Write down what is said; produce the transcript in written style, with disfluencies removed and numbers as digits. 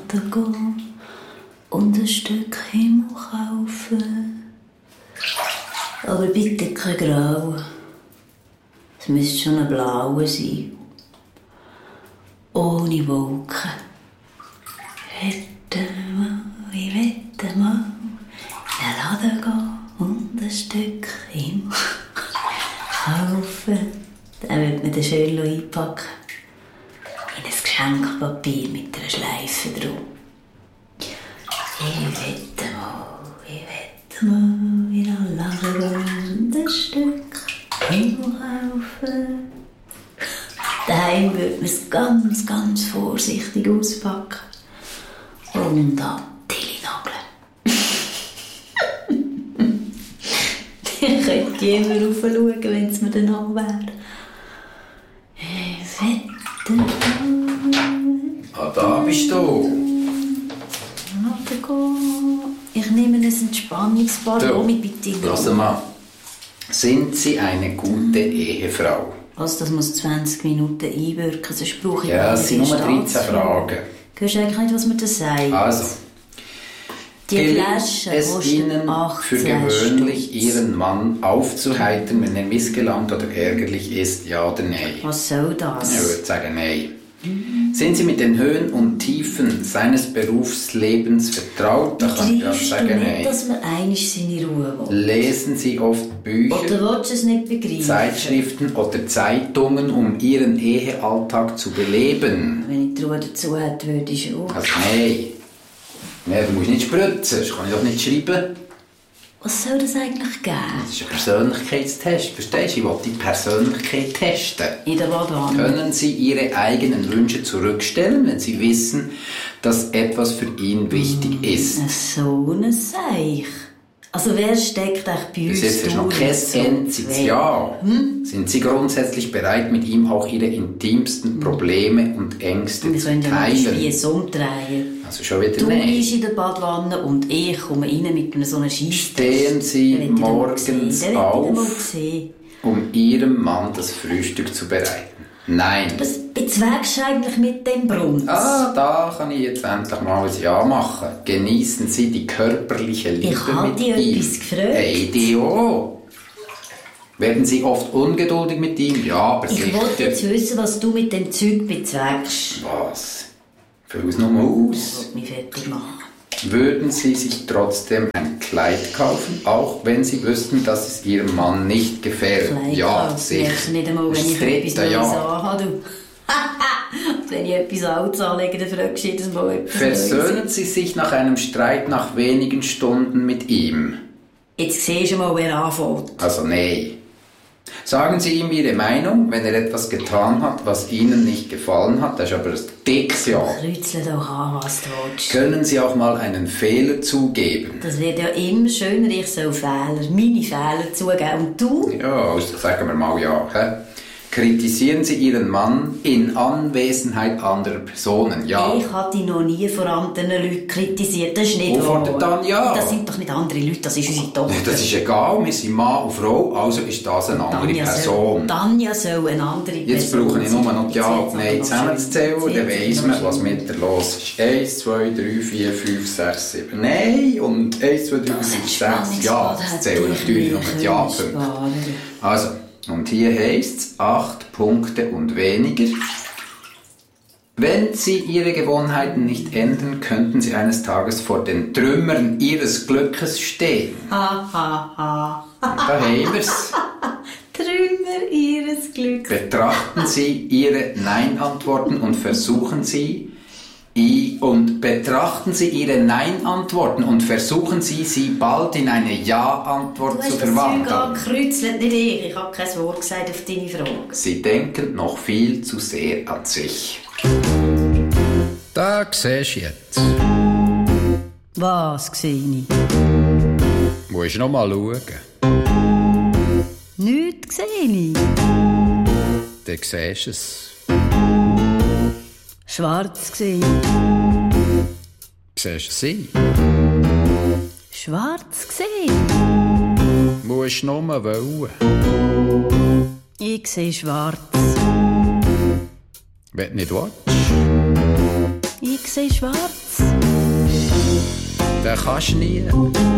Laden gehen und ein Stück Himmel kaufen. Aber bitte kein Grau. Es müsste schon ein blauer sein. Ohne Wolken. Ich wette mal in den Laden gehen und ein Stück Himmel kaufen. Dann wird man den schön einpacken. In ein Geschenkpapier mit einer Schleife drum. Ich wette mal in den Laden gehen und ein Stück Himmel kaufen. Daheim würde man es ganz, ganz vorsichtig auspacken. Und an die nageln. Ich könnte immer raufschauen, wenn es mir danach wäre. Da bist du. Ich nehme ein Entspannungsbad mit bitte. Lass mal. Sind Sie eine gute Ehefrau? Also, das muss 20 Minuten einwirken, sonst brauche ich... Ja, es sind nur 13 Fragen. Hörst du eigentlich nicht, was man da sagt? Also, die Flasche es Ihnen für gewöhnlich Ihren Mann aufzuheitern, wenn er missgelangt oder ärgerlich ist, ja oder nein? Was soll das? Ich würde sagen nein. Sind Sie mit den Höhen und Tiefen seines Berufslebens vertraut? Da kann ich auch sagen nein. Nicht, dass man einig seine Ruhe will. Lesen Sie oft Bücher, oder willst du es nicht begreifen? Zeitschriften oder Zeitungen, um Ihren Ehealltag zu beleben? Wenn ich die Ruhe dazu hätte, würde ich schon. Also nein. Nein, du musst nicht spritzen, das kann ich doch nicht schreiben. Was soll das eigentlich geben? Das ist ein Persönlichkeitstest, verstehst du? Ich will die Persönlichkeit testen. In der Badwanne. Können Sie Ihre eigenen Wünsche zurückstellen, wenn Sie wissen, dass etwas für ihn wichtig ist? So ein Seich. Also wer steckt eigentlich bei uns? Bis jetzt ist noch kein einziges Ja. Sind Sie grundsätzlich bereit, mit ihm auch Ihre intimsten Probleme und Ängste zu teilen? Wir können ja nicht Spieß umdrehen. Also schon wieder du nein. bist in der Badwanne und ich komme rein mit so einer Scheisse. Stehen Sie morgens auf, um Ihrem Mann das Frühstück zu bereiten? Nein. Was bezweckst du eigentlich mit dem Brunz? Da kann ich jetzt endlich mal ein Ja machen. Genießen Sie die körperliche Liebe mit ihm. Ich habe dich etwas gefragt. Hey, die auch. Werden Sie oft ungeduldig mit ihm? Ja, aber sicher. Ich wollte jetzt wissen, was du mit dem Zeug bezweckst. Was? Füll es nochmal aus. Ich will mich fertig machen. Würden Sie sich trotzdem ein Kleid kaufen, auch wenn Sie wüssten, dass es Ihrem Mann nicht gefällt? Kleid ja, kaufen. sicher. Nicht einmal, wenn ich etwas Neues anhabe. Wenn ich etwas Altes anlege, dann fragst du jedes Mal etwas Versöhnen Sie sich nach einem Streit nach wenigen Stunden mit ihm? Jetzt siehst du mal, wer anfängt. Also nein. Sagen Sie ihm Ihre Meinung, wenn er etwas getan hat, was Ihnen nicht gefallen hat. Das ist aber ein dickes Ja. Kreuzel doch an, was du willst. Können Sie auch mal einen Fehler zugeben? Das wird ja immer schöner, ich soll meine Fehler zugeben. Und du? Ja, also sagen wir mal ja. He? Kritisieren Sie Ihren Mann in Anwesenheit anderer Personen? Ja. Ich habe dich noch nie vor anderen Leuten kritisiert. Das ist nicht wahr. Dann ja. Das sind doch nicht andere Leute, das ist unsere Tochter. Das ist egal, wir sind Mann und Frau, also ist das eine andere Person. Tanja soll eine andere Person. Jetzt brauche ich nur noch die Ja und Nein zusammenzuzählen, dann weiss man, was mit der los ist. 1, 2, 3, 4, 5, 6, 7 Nein und 1, 2, 3, 5, 6 Ja. Das zählen natürlich noch mit Ja-Punkten. Also, und hier heisst es 8 Punkte und weniger. Wenn Sie Ihre Gewohnheiten nicht ändern, könnten Sie eines Tages vor den Trümmern Ihres Glückes stehen. Ha, ha, ha. Und da haben wir es. Trümmer Ihres Glücks. Betrachten Sie Ihre Nein-Antworten und versuchen Sie Ihre Nein-Antworten und versuchen Sie, sie bald in eine Ja-Antwort zu verwandeln. Du hast das Zeug angekreuzelt, nicht ich. Ich habe kein Wort gesagt auf deine Frage. Sie denken noch viel zu sehr an sich. Da siehst du jetzt. Was sehe ich? Musst du noch mal schauen. Nichts sehe ich. Dann siehst du es. Schwarz sehe ich. Siehst du sie? Schwarz sehe ich. Musst du nur wollen. Ich sehe schwarz. Wenn du nicht willst. Ich sehe schwarz. Den kannst du nie